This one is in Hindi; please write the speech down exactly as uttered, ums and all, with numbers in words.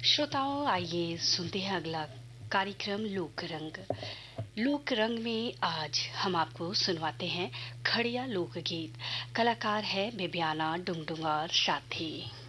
श्रोताओं, आइए सुनते हैं अगला कार्यक्रम लोक रंग। लोक रंग में आज हम आपको सुनवाते हैं खड़िया लोकगीत। कलाकार है बेबियाना डुंगडुंगार साथी।